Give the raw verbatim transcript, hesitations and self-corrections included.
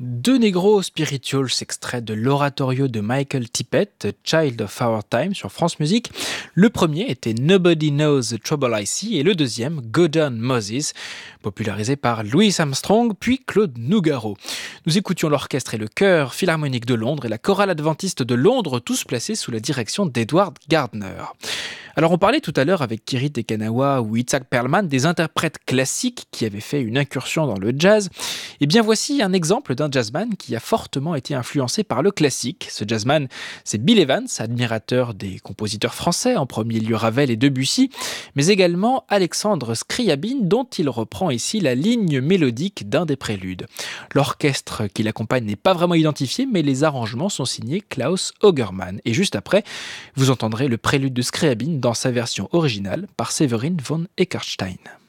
Deux Negro Spirituals, extrait de l'oratorio de Michael Tippett, Child of Our Time, sur France Musique. Le premier était Nobody Knows the Trouble I See et le deuxième, Go Down Moses, popularisé par Louis Armstrong puis Claude Nougaro. Nous écoutions l'orchestre et le chœur philharmonique de Londres et la chorale adventiste de Londres, tous placés sous la direction d'Edward Gardner. Alors on parlait tout à l'heure avec Kiri Tekanawa ou Itzhak Perlman des interprètes classiques qui avaient fait une incursion dans le jazz. Et bien voici un exemple d'un jazzman qui a fortement été influencé par le classique. Ce jazzman, c'est Bill Evans, admirateur des compositeurs français, en premier lieu Ravel et Debussy, mais également Alexandre Scriabine, dont il reprend ici la ligne mélodique d'un des préludes. L'orchestre qui l'accompagne n'est pas vraiment identifié, mais les arrangements sont signés Klaus Augermann. Et juste après, vous entendrez le prélude de Scriabine dans sa version originale par Severin von Eckarstein.